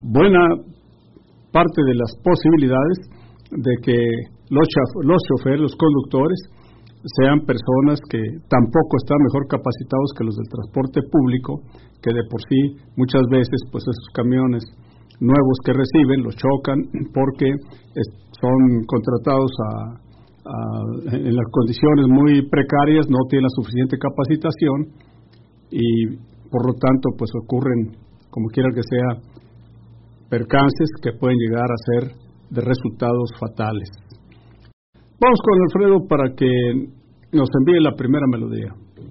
buena parte de las posibilidades de que los choferes, los conductores, sean personas que tampoco están mejor capacitados que los del transporte público, que de por sí muchas veces pues esos camiones nuevos que reciben los chocan porque son contratados en las condiciones muy precarias, no tienen la suficiente capacitación y por lo tanto pues ocurren, como quiera que sea, percances que pueden llegar a ser de resultados fatales. Vamos con Alfredo para que nos envíe la primera melodía.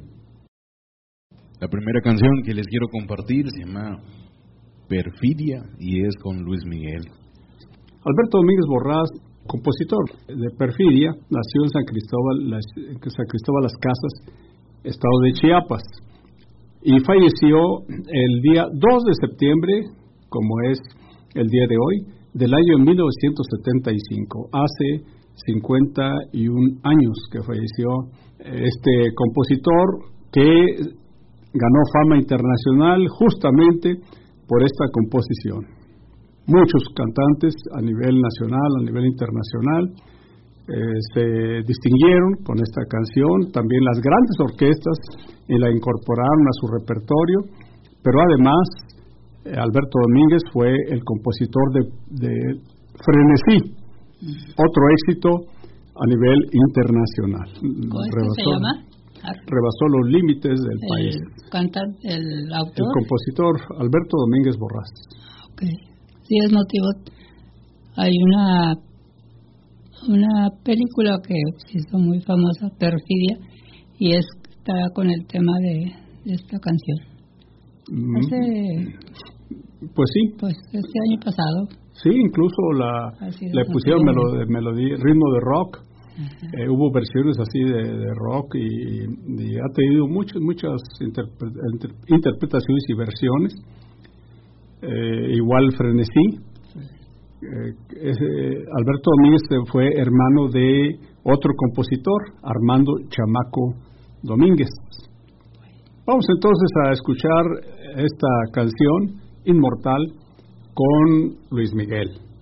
La primera canción que les quiero compartir se llama Perfidia y es con Luis Miguel. Alberto Domínguez Borrás, compositor de Perfidia, nació en San Cristóbal Las Casas, estado de Chiapas, y falleció el día 2 de septiembre, como es el día de hoy, del año 1975, hace 51 años que falleció este compositor que ganó fama internacional justamente por esta composición. Muchos cantantes a nivel nacional, a nivel internacional, se distinguieron con esta canción. También las grandes orquestas la incorporaron a su repertorio, pero además Alberto Domínguez fue el compositor de Frenesí, otro éxito a nivel internacional. Rebasó los límites del país. El autor. El compositor Alberto Domínguez Borrás. Okay. Sí, es motivo. Hay una película que se hizo muy famosa, Perfidia, y está con el tema de esta canción. Pues sí. Pues este año pasado. Sí, incluso le pusieron melodía, ritmo de rock. Hubo versiones así de rock y ha tenido muchas interpretaciones y versiones. Igual Frenesí. Alberto Domínguez fue hermano de otro compositor, Armando Chamaco Domínguez. Vamos entonces a escuchar esta canción Inmortal con Luis Miguel.